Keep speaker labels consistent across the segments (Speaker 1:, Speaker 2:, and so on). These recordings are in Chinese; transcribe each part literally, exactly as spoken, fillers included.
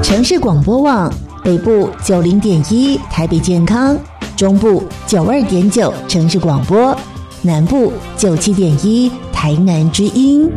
Speaker 1: 城市广播网北部九零点一台北健康，中部九二点九城市广播，南部九七点一台南之音。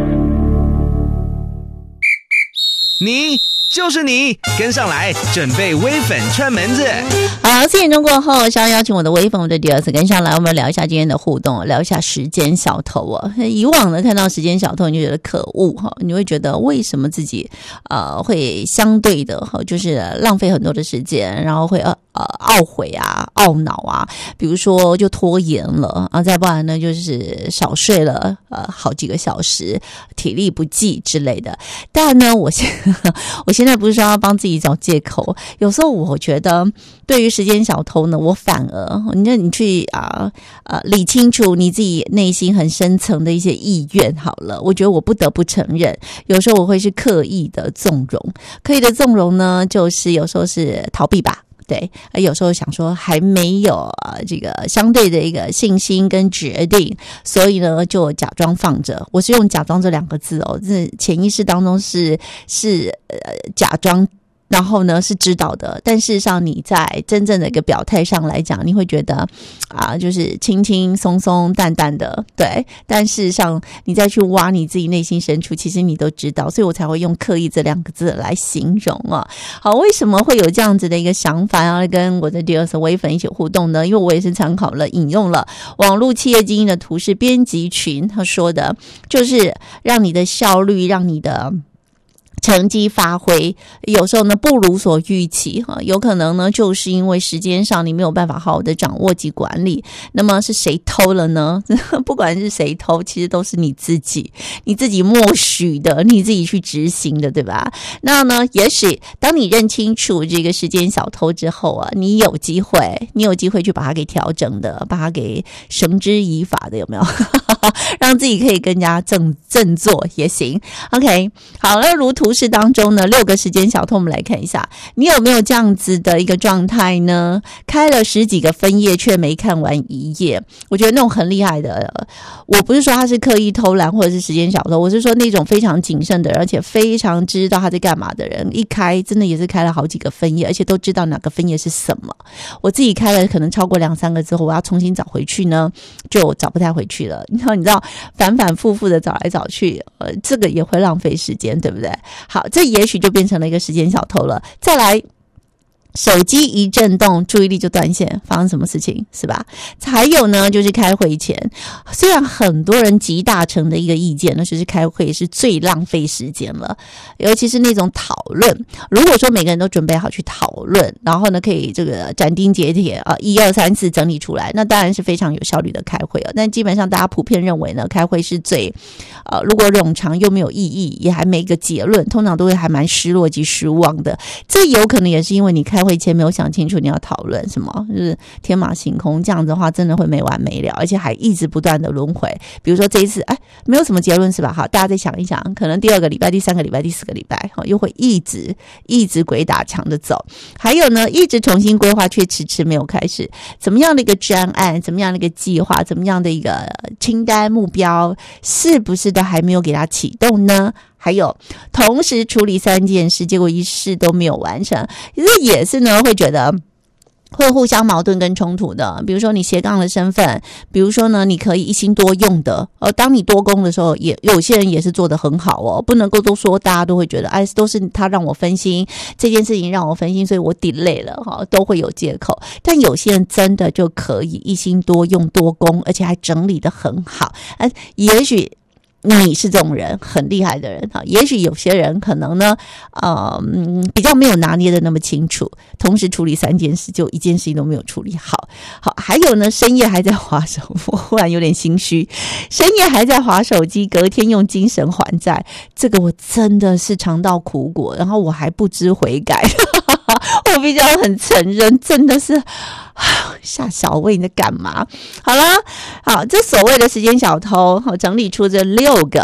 Speaker 2: 你就是你，跟上来，准备微粉串门子。
Speaker 3: 好，四点钟过后，稍邀请我的微粉，我的第二次跟上来，我们聊一下今天的互动，聊一下时间小偷哦。以往呢，看到时间小偷，你就觉得可恶哈，你会觉得为什么自己呃会相对的哈，就是浪费很多的时间，然后会呃呃懊悔啊、懊恼啊，比如说就拖延了啊，再不然呢就是少睡了呃好几个小时，体力不济之类的。但呢，我现我现在不是说要帮自己找借口，有时候我觉得对于时间小偷呢，我反而你你去啊呃理清楚你自己内心很深层的一些意愿好了，我觉得我不得不承认，有时候我会是刻意的纵容，刻意的纵容呢，就是有时候是逃避吧。对，有时候想说还没有呃这个相对的一个信心跟决定，所以呢就假装放着。我是用假装这两个字哦，这潜意识当中是是呃假装。然后呢是知道的，但事实上你在真正的一个表态上来讲，你会觉得啊，就是轻轻松松淡淡的，对。但事实上你再去挖你自己内心深处，其实你都知道，所以我才会用刻意这两个字来形容啊。好，为什么会有这样子的一个想法要跟我的第二次微粉一起互动呢？因为我也是参考了引用了网络企业经营的图示编辑群他说的，就是让你的效率，让你的成绩发挥有时候呢不如所预期，有可能呢就是因为时间上你没有办法好好的掌握及管理。那么是谁偷了呢？不管是谁偷，其实都是你自己你自己默许的，你自己去执行的，对吧？那呢也许当你认清楚这个时间小偷之后啊，你有机会你有机会去把它给调整的，把它给绳之以法的，有没有？让自己可以更加正振作也行。 OK， 好了，如图示当中呢六个时间小偷，我们来看一下你有没有这样子的一个状态呢？开了十几个分页却没看完一页，我觉得那种很厉害的，我不是说他是刻意偷懒或者是时间小偷，我是说那种非常谨慎的人，而且非常知道他在干嘛的人，一开真的也是开了好几个分页，而且都知道哪个分页是什么。我自己开了可能超过两三个之后，我要重新找回去呢就找不太回去了。然后你知道反反复复的找来找去，呃，这个也会浪费时间，对不对？好，这也许就变成了一个时间小偷了。再来，手机一震动，注意力就断线，发生什么事情是吧？还有呢，就是开会前，虽然很多人集大成的一个意见呢，就是开会是最浪费时间了，尤其是那种讨论。如果说每个人都准备好去讨论，然后呢可以这个斩钉截铁啊，一二三四整理出来，那当然是非常有效率的开会啊。但基本上大家普遍认为呢，开会是最呃，如果冗长又没有意义，也还没一个结论，通常都会还蛮失落及失望的。这有可能也是因为你开会前没有想清楚你要讨论什么，就是天马行空，这样子的话真的会没完没了，而且还一直不断的轮回。比如说这一次哎，没有什么结论是吧？好，大家再想一想，可能第二个礼拜、第三个礼拜、第四个礼拜又会一直一直鬼打墙的走。还有呢，一直重新规划却迟迟没有开始，怎么样的一个专案，怎么样的一个计划，怎么样的一个清单目标，是不是都还没有给它启动呢？还有同时处理三件事，结果一事都没有完成，其实也是呢会觉得会互相矛盾跟冲突的。比如说你斜杠的身份，比如说呢你可以一心多用的，呃，当你多工的时候，也有些人也是做得很好哦，不能够都说大家都会觉得哎，都是他让我分心，这件事情让我分心，所以我 delay 了哈，都会有借口。但有些人真的就可以一心多用多工，而且还整理得很好，呃，也许你是这种人，很厉害的人哈。也许有些人可能呢，呃，比较没有拿捏的那么清楚，同时处理三件事，就一件事情都没有处理好。好，还有呢，深夜还在滑手，我忽然有点心虚，深夜还在滑手机，隔天用精神还债，这个我真的是尝到苦果，然后我还不知悔改。我比较很承认，真的是夏小薇你在干嘛？好了，好，这所谓的时间小偷，我整理出这六个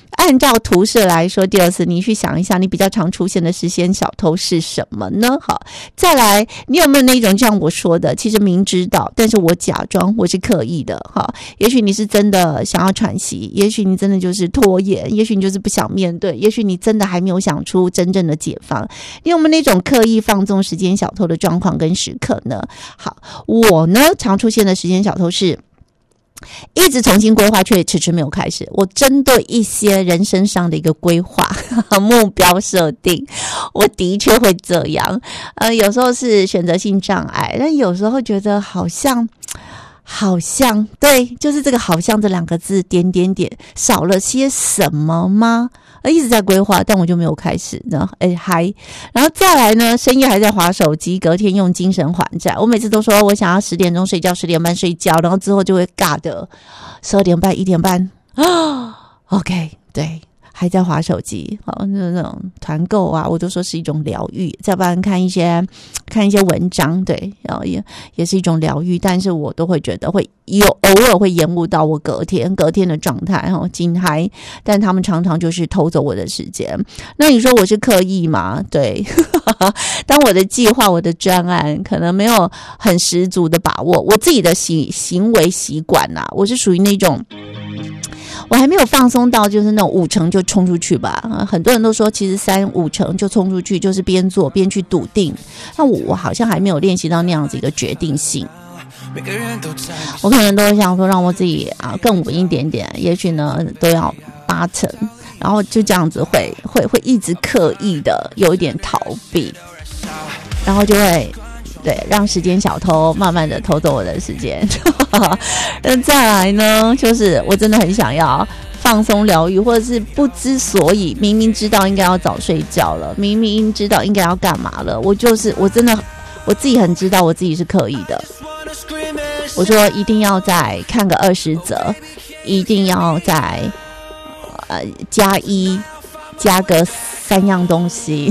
Speaker 3: 按照图示来说，第二次你去想一下，你比较常出现的时间小偷是什么呢？好，再来，你有没有那种像我说的，其实明知道，但是我假装我是刻意的？好，也许你是真的想要喘息，也许你真的就是拖延，也许你就是不想面对，也许你真的还没有想出真正的解放。你有没有那种刻意放纵时间小偷的状况跟时刻呢？好，我呢常出现的时间小偷是一直重新规划却迟迟没有开始。我针对一些人生上的一个规划目标设定，我的确会这样。呃，有时候是选择性障碍，但有时候觉得好像好像对，就是这个好像这两个字点点点少了些什么吗？一直在规划，但我就没有开始，然后哎嗨，然后再来呢，深夜还在滑手机，隔天用精神还债。我每次都说我想要十点钟睡觉，十点半睡觉，然后之后就会尬的十二点半、一点半啊 ，OK， 对。还在滑手机，好，那种团购啊，我都说是一种疗愈。再不然看一些看一些文章，对，然后也也是一种疗愈。但是我都会觉得会有偶尔会延误到我隔天隔天的状态，哈，紧嗨。但他们常常就是偷走我的时间。那你说我是刻意吗？对，当我的计划、我的专案可能没有很十足的把握，我自己的行行为习惯呐、啊，我是属于那种。我还没有放松到就是那种五成就冲出去吧、啊、很多人都说其实三五成就冲出去，就是边做边去笃定。那我我好像还没有练习到那样子一个决定性，我可能都想说让我自己啊更稳一点点，也许呢都要八成，然后就这样子会会会一直刻意的有一点逃避，然后就会对让时间小偷慢慢的偷走我的时间。那再来呢，就是我真的很想要放松疗愈，或者是不知所以，明明知道应该要早睡觉了，明明知道应该要干嘛了，我就是我真的我自己很知道我自己是刻意的。我说一定要再看个二十则，一定要再呃加一加个三样东西。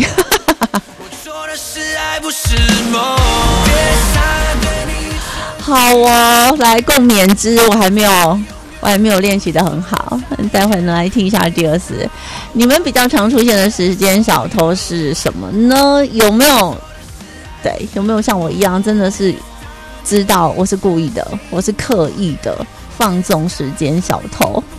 Speaker 3: 好哦，来共勉之。我还没有，我还没有练习得很好。待会呢，来听一下第二次。你们比较常出现的时间小偷是什么呢？有没有？对，有没有像我一样，真的是知道我是故意的，我是刻意的放纵时间小偷？